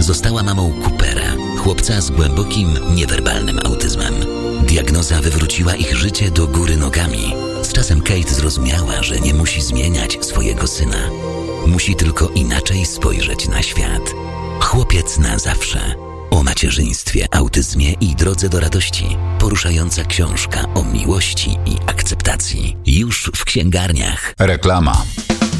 została mamą Coopera, chłopca z głębokim, niewerbalnym autyzmem. Diagnoza wywróciła ich życie do góry nogami. Z czasem Kate zrozumiała, że nie musi zmieniać swojego syna. Musi tylko inaczej spojrzeć na świat. Chłopiec na zawsze. O macierzyństwie, autyzmie i drodze do radości. Poruszająca książka o miłości i akceptacji. Już w księgarniach. Reklama.